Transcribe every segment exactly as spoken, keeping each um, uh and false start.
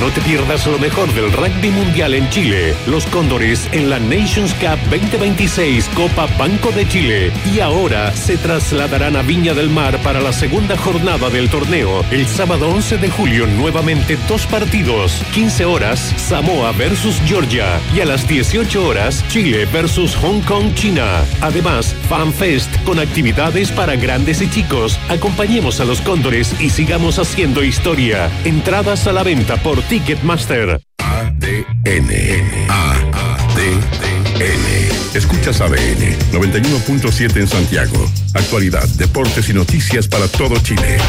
No te pierdas lo mejor del rugby mundial en Chile. Los Cóndores en la Nations Cup veinte veintiséis Copa Banco de Chile. Y ahora se trasladarán a Viña del Mar para la segunda jornada del torneo. El sábado once de julio nuevamente dos partidos. quince horas Samoa versus Georgia. Y a las dieciocho horas Chile versus Hong Kong, China. Además, FanFest con actividades para grandes y chicos. Acompañemos a los Cóndores y sigamos haciendo historia. Entradas a la venta por Ticketmaster. A D N. A D N. Escuchas A D N noventa y uno punto siete en Santiago. Actualidad, deportes y noticias para todo Chile.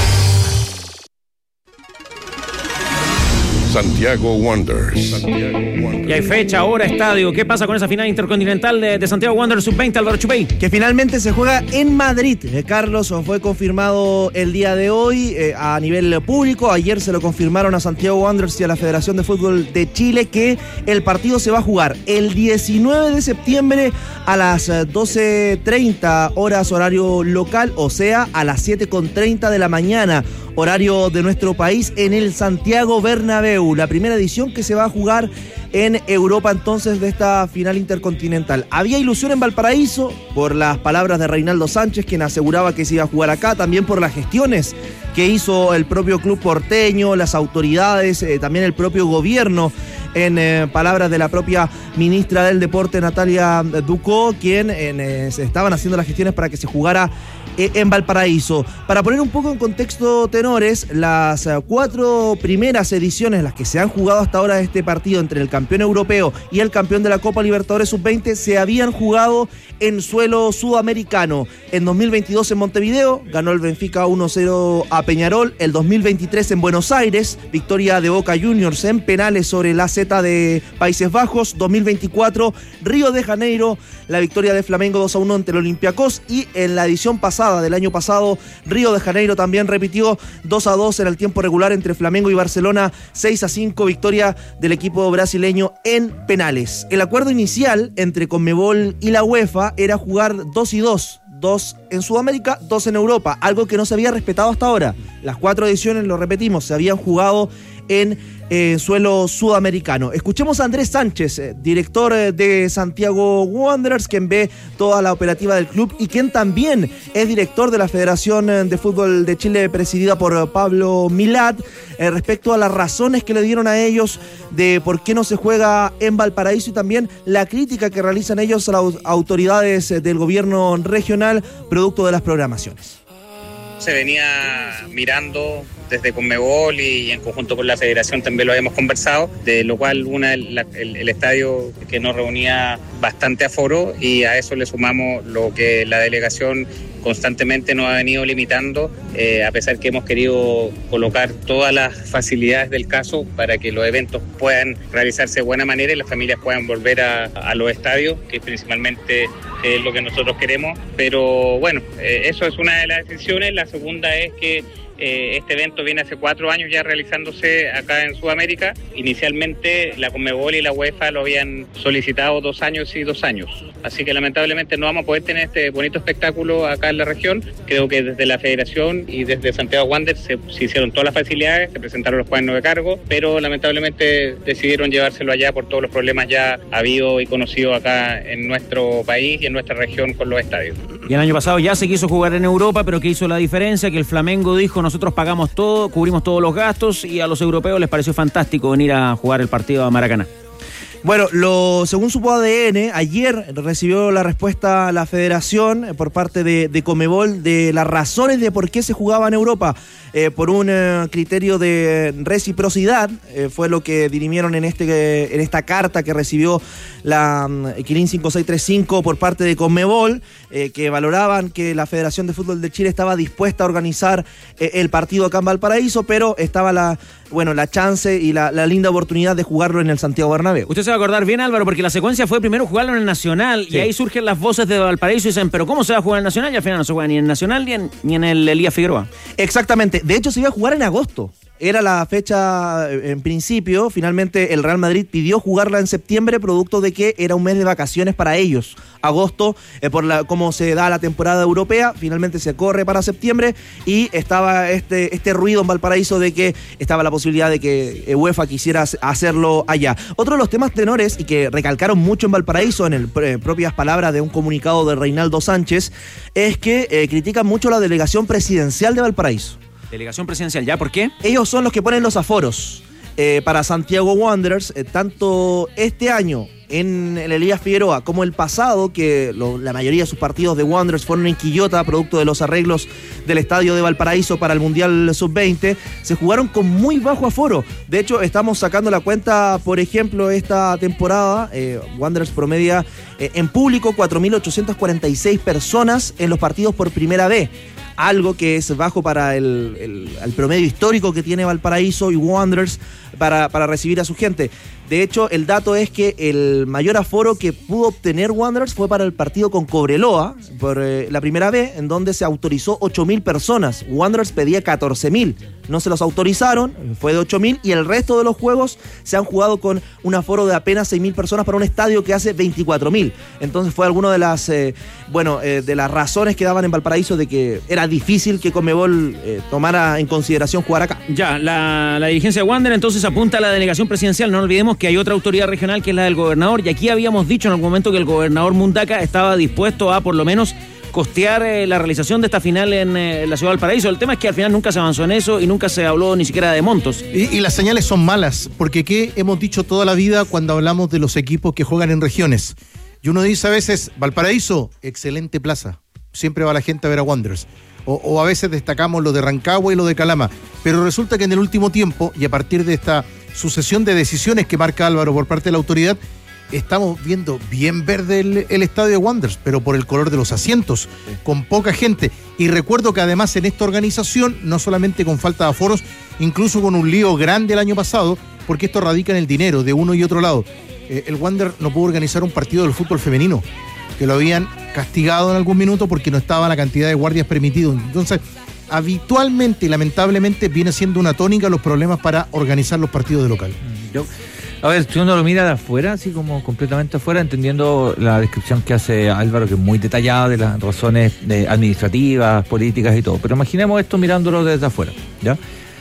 Santiago Wanderers. Santiago Wanderers. Y hay fecha, hora, estadio. ¿Qué pasa con esa final intercontinental de, de Santiago Wanderers sub veinte, Álvaro Chupey? Que finalmente se juega en Madrid. Eh, Carlos, fue confirmado el día de hoy eh, a nivel público. Ayer se lo confirmaron a Santiago Wanderers y a la Federación de Fútbol de Chile que el partido se va a jugar el diecinueve de septiembre a las doce treinta horas horario local, o sea, a las siete treinta de la mañana, horario de nuestro país, en el Santiago Bernabéu. La primera edición que se va a jugar en Europa entonces de esta final intercontinental. Había ilusión en Valparaíso por las palabras de Reinaldo Sánchez, quien aseguraba que se iba a jugar acá, también por las gestiones que hizo el propio club porteño, las autoridades, eh, también el propio gobierno, en eh, palabras de la propia ministra del Deporte, Natalia Ducó, quien eh, estaban haciendo las gestiones para que se jugara en Valparaíso. Para poner un poco en contexto, tenores, las cuatro primeras ediciones, las que se han jugado hasta ahora de este partido entre el campeón europeo y el campeón de la Copa Libertadores sub veinte, se habían jugado en suelo sudamericano. En dos mil veintidós en Montevideo ganó el Benfica uno cero a Peñarol. El dos mil veintitrés en Buenos Aires, victoria de Boca Juniors en penales sobre la Z de Países Bajos. dos mil veinticuatro, Río de Janeiro, la victoria de Flamengo dos a uno ante el Olympiacos. Y en la edición pasada del año pasado, Río de Janeiro también repitió dos a dos en el tiempo regular entre Flamengo y Barcelona, seis a cinco, victoria del equipo brasileño en penales. El acuerdo inicial entre Conmebol y la UEFA era jugar dos y dos, dos en Sudamérica, dos en Europa, algo que no se había respetado hasta ahora. Las cuatro ediciones, lo repetimos, se habían jugado en eh, suelo sudamericano. Escuchemos a Andrés Sánchez, eh, director eh, de Santiago Wanderers, quien ve toda la operativa del club y quien también es director de la Federación de Fútbol de Chile, presidida por Pablo Milad, eh, respecto a las razones que le dieron a ellos de por qué no se juega en Valparaíso, y también la crítica que realizan ellos a las autoridades del gobierno regional producto de las programaciones. Se venía mirando desde Conmebol y en conjunto con la federación también lo habíamos conversado, de lo cual una la, el, el estadio que nos reunía bastante aforo, y a eso le sumamos lo que la delegación constantemente nos ha venido limitando, eh, a pesar que hemos querido colocar todas las facilidades del caso para que los eventos puedan realizarse de buena manera y las familias puedan volver a, a los estadios, que principalmente es lo que nosotros queremos. Pero bueno, eh, eso es una de las decisiones. La segunda es que Eh, este evento viene hace cuatro años ya realizándose acá en Sudamérica. Inicialmente la Conmebol y la UEFA lo habían solicitado dos años y dos años. Así que lamentablemente no vamos a poder tener este bonito espectáculo acá en la región. Creo que desde la federación y desde Santiago Wanderers se, se hicieron todas las facilidades, se presentaron los cuadernos de cargo, pero lamentablemente decidieron llevárselo allá por todos los problemas ya habidos y conocidos acá en nuestro país y en nuestra región con los estadios. Y el año pasado ya se quiso jugar en Europa, pero ¿qué hizo la diferencia? Que el Flamengo dijo: nosotros pagamos todo, cubrimos todos los gastos, y a los europeos les pareció fantástico venir a jugar el partido a Maracaná. Bueno, lo según supo A D N, ayer recibió la respuesta la federación por parte de, de Conmebol de las razones de por qué se jugaba en Europa. Eh, por un eh, criterio de reciprocidad, eh, fue lo que dirimieron en este en esta carta que recibió la um, Quirín cinco seis tres cinco por parte de Conmebol, eh, que valoraban que la Federación de Fútbol de Chile estaba dispuesta a organizar eh, el partido acá en Valparaíso, pero estaba la bueno la chance y la, la linda oportunidad de jugarlo en el Santiago Bernabéu. Usted se va a acordar bien, Álvaro, porque la secuencia fue primero jugarlo en el Nacional, sí. Y ahí surgen las voces de Valparaíso y dicen: ¿pero cómo se va a jugar en el Nacional? Y al final no se juega ni en el Nacional ni en, ni en el Elías Figueroa. Exactamente. De hecho, se iba a jugar en agosto. era la fecha en principio. Finalmente el Real Madrid pidió jugarla en septiembre, producto de que era un mes de vacaciones para ellos. Agosto, eh, por la cómo se da la temporada europea, finalmente se corre para septiembre y estaba este, este ruido en Valparaíso de que estaba la posibilidad de que UEFA quisiera hacerlo allá. Otro de los temas tenores y que recalcaron mucho en Valparaíso, en el, eh, propias palabras de un comunicado de Reinaldo Sánchez, es que eh, critican mucho la delegación presidencial de Valparaíso. Delegación presidencial, ¿ya? ¿Por qué? Ellos son los que ponen los aforos eh, para Santiago Wanderers, eh, tanto este año en el Elías Figueroa como el pasado, que lo, la mayoría de sus partidos de Wanderers fueron en Quillota, producto de los arreglos del estadio de Valparaíso para el Mundial sub veinte, se jugaron con muy bajo aforo. De hecho, estamos sacando la cuenta, por ejemplo, esta temporada, eh, Wanderers promedia eh, en público cuatro mil ochocientas cuarenta y seis personas en los partidos por primera vez. Algo que es bajo para el, el, el promedio histórico que tiene Valparaíso y Wanderers para, para recibir a su gente. De hecho, el dato es que el mayor aforo que pudo obtener Wanderers fue para el partido con Cobreloa, por eh, la primera vez, en donde se autorizó ocho mil personas. Wanderers pedía catorce mil. No se los autorizaron, fue de ocho mil, y el resto de los juegos se han jugado con un aforo de apenas seis mil personas para un estadio que hace veinticuatro mil. Entonces fue alguna de las eh, bueno, eh, de las razones que daban en Valparaíso de que era difícil que Conmebol eh, tomara en consideración jugar acá. Ya, la, la dirigencia de Wanderers entonces apunta a la delegación presidencial. No olvidemos que hay otra autoridad regional que es la del gobernador, y aquí habíamos dicho en algún momento que el gobernador Mundaca estaba dispuesto a por lo menos costear eh, la realización de esta final en eh, la ciudad de Valparaíso. El tema es que al final nunca se avanzó en eso y nunca se habló ni siquiera de montos. Y, y las señales son malas, porque ¿qué hemos dicho toda la vida cuando hablamos de los equipos que juegan en regiones? Y uno dice a veces, Valparaíso, excelente plaza, siempre va la gente a ver a Wanderers. O, o a veces destacamos lo de Rancagua y lo de Calama, pero resulta que en el último tiempo, y a partir de esta sucesión de decisiones que marca Álvaro por parte de la autoridad, estamos viendo bien verde el, el estadio de Wanderers, pero por el color de los asientos, sí, con poca gente. Y recuerdo que además en esta organización, no solamente con falta de aforos, incluso con un lío grande el año pasado, porque esto radica en el dinero de uno y otro lado. Eh, el Wanderers no pudo organizar un partido del fútbol femenino, que lo habían castigado en algún minuto porque no estaba la cantidad de guardias permitidos. Entonces, habitualmente y lamentablemente viene siendo una tónica los problemas para organizar los partidos de local. Yo, a ver, si uno lo mira de afuera, así como completamente afuera, entendiendo la descripción que hace Álvaro, que es muy detallada de las razones de administrativas, políticas y todo, pero imaginemos esto mirándolo desde afuera, ¿ya?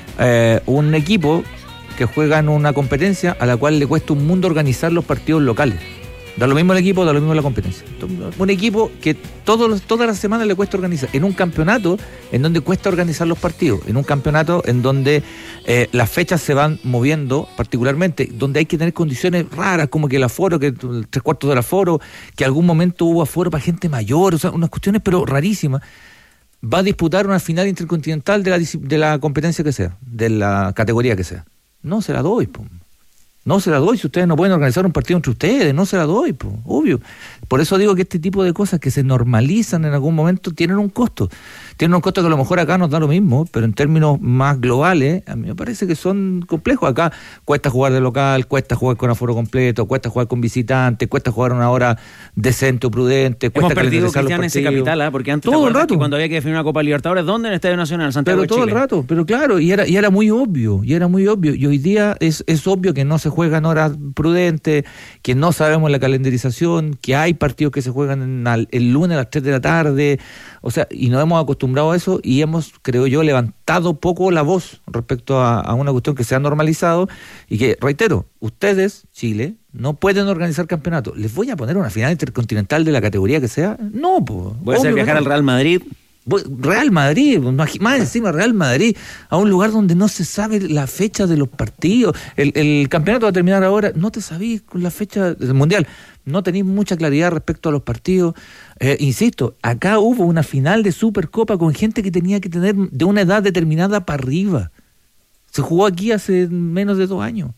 Eh, un equipo que juega en una competencia a la cual le cuesta un mundo organizar los partidos locales. Da lo mismo el equipo, da lo mismo la competencia. Un equipo que todos, todas las semanas le cuesta organizar. En un campeonato en donde cuesta organizar los partidos. En un campeonato en donde eh, las fechas se van moviendo particularmente. Donde hay que tener condiciones raras, como que el aforo, que el tres cuartos del aforo, que algún momento hubo aforo para gente mayor. O sea, unas cuestiones pero rarísimas. Va a disputar una final intercontinental de la, de la competencia que sea, de la categoría que sea. No se la doy, pum. No se la doy si ustedes no pueden organizar un partido entre ustedes, no se la doy, pues, obvio. Por eso digo que este tipo de cosas que se normalizan en algún momento tienen un costo. Tienen un costo que a lo mejor acá nos da lo mismo, pero en términos más globales, a mí me parece que son complejos. Acá cuesta jugar de local, cuesta jugar con aforo completo, cuesta jugar con visitantes, cuesta jugar una hora decente o prudente, cuesta perdido, Cristian, ese capital, ¿eh? Porque antes todo el rato, cuando había que definir una Copa Libertadores, ¿dónde? En el Estadio Nacional, Santiago pero todo de Chile. El rato, pero claro, y era, y era muy obvio, y era muy obvio. Y hoy día es, es obvio que no se juegan horas prudentes, que no sabemos la calendarización, que hay partidos que se juegan en al, el lunes a las tres de la tarde, o sea, y nos hemos acostumbrado a eso y hemos, creo yo, levantado poco la voz respecto a, a una cuestión que se ha normalizado y que, reitero, ustedes, Chile, no pueden organizar campeonatos. ¿Les voy a poner una final intercontinental de la categoría que sea? No, pues. Voy a hacer viajar no. al Real Madrid. Real Madrid, más encima Real Madrid, a un lugar donde no se sabe la fecha de los partidos. El, el campeonato va a terminar ahora, no te sabís con la fecha del Mundial, no tenéis mucha claridad respecto a los partidos. Eh, insisto, acá hubo una final de Supercopa con gente que tenía que tener de una edad determinada para arriba. Se jugó aquí hace menos de dos años.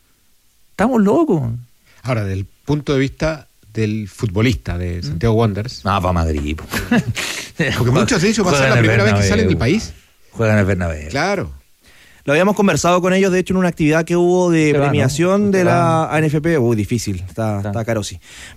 Estamos locos. Ahora, del punto de vista del futbolista de Santiago Wanderers. Ah, va a Madrid. Porque muchos de ellos va a ser la primera vez que salen del país. Juegan en el Bernabéu. Claro. Lo habíamos conversado con ellos, de hecho, en una actividad que hubo de Se va, premiación ¿no? de Se la va. A N F P. Uy, difícil, está, Está. está caro, sí.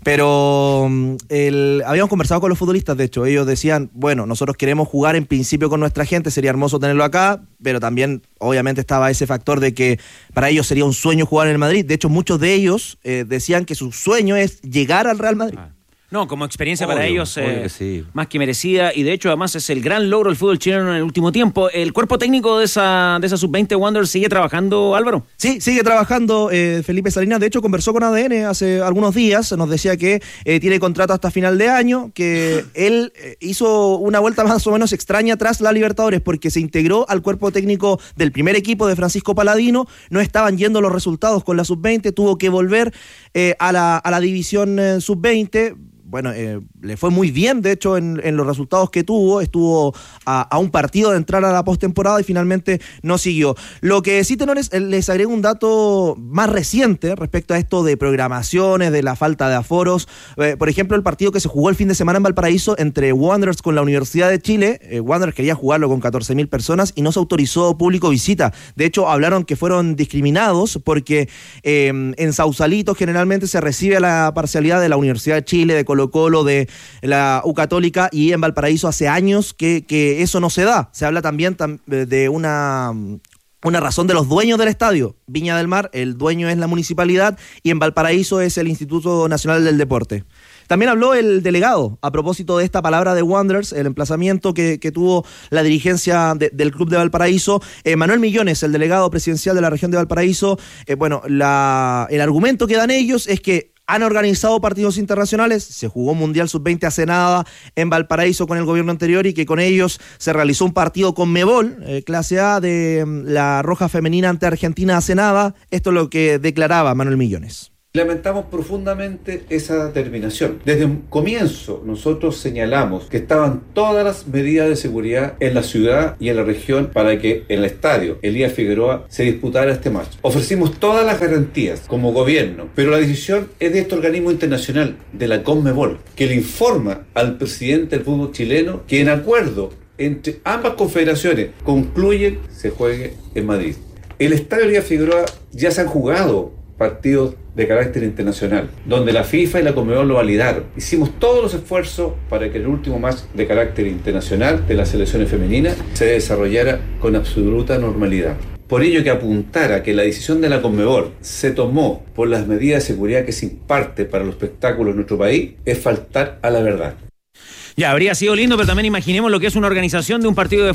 Pero mm, el, habíamos conversado con los futbolistas, de hecho, ellos decían, bueno, nosotros queremos jugar en principio con nuestra gente, sería hermoso tenerlo acá, pero también, obviamente, estaba ese factor de que para ellos sería un sueño jugar en el Madrid. De hecho, muchos de ellos eh, decían que su sueño es llegar al Real Madrid. Ah. No, como experiencia Obvio, para ellos, obvio eh, que sí. más que merecida, y de hecho además es el gran logro del fútbol chileno en el último tiempo. ¿El cuerpo técnico de esa, de esa sub veinte Wanderers sigue trabajando, Álvaro? Sí, sigue trabajando eh, Felipe Salinas. De hecho, conversó con A D N hace algunos días. Nos decía que eh, tiene contrato hasta final de año, que él eh, hizo una vuelta más o menos extraña tras la Libertadores porque se integró al cuerpo técnico del primer equipo de Francisco Paladino. No estaban yendo los resultados con la sub veinte. Tuvo que volver eh, a, la, a la división eh, sub veinte. Bueno, eh, le fue muy bien, de hecho, en, en los resultados que tuvo. Estuvo a, a un partido de entrar a la postemporada y finalmente no siguió. Lo que sí, tenores, les agrego un dato más reciente respecto a esto de programaciones, de la falta de aforos. Eh, por ejemplo, el partido que se jugó el fin de semana en Valparaíso entre Wanderers con la Universidad de Chile. Eh, Wanderers quería jugarlo con catorce mil personas y no se autorizó público visita. De hecho, hablaron que fueron discriminados porque eh, en Sausalito generalmente se recibe la parcialidad de la Universidad de Chile, de Colo Colo, de la U Católica, y en Valparaíso hace años que, que eso no se da. Se habla también tam, de una... Una razón de los dueños del estadio. Viña del Mar, el dueño es la municipalidad, y en Valparaíso es el Instituto Nacional del Deporte. También habló el delegado a propósito de esta palabra de Wanderers, el emplazamiento que, que tuvo la dirigencia de, del club de Valparaíso. Eh, Manuel Millones, el delegado presidencial de la región de Valparaíso, eh, bueno, la, el argumento que dan ellos es que han organizado partidos internacionales, se jugó Mundial sub veinte hace nada en Valparaíso con el gobierno anterior, y que con ellos se realizó un partido con Mebol, eh, clase A, de mm, la Roja Femenina ante Argentina hace nada. Esto es lo que declaraba Manuel Millones. Lamentamos profundamente esa determinación. Desde un comienzo nosotros señalamos que estaban todas las medidas de seguridad en la ciudad y en la región para que en el estadio Elías Figueroa se disputara este match. Ofrecimos todas las garantías como gobierno, pero la decisión es de este organismo internacional, de la CONMEBOL, que le informa al presidente del fútbol chileno que en acuerdo entre ambas confederaciones concluyen se juegue en Madrid. El estadio Elías Figueroa ya se han jugado partidos de carácter internacional, donde la FIFA y la CONMEBOL lo validaron. Hicimos todos los esfuerzos para que el último match de carácter internacional de las selecciones femeninas se desarrollara con absoluta normalidad. Por ello, que apuntara que la decisión de la CONMEBOL se tomó por las medidas de seguridad que se imparte para los espectáculos en nuestro país es faltar a la verdad. Ya, habría sido lindo, pero también imaginemos lo que es una organización de un partido de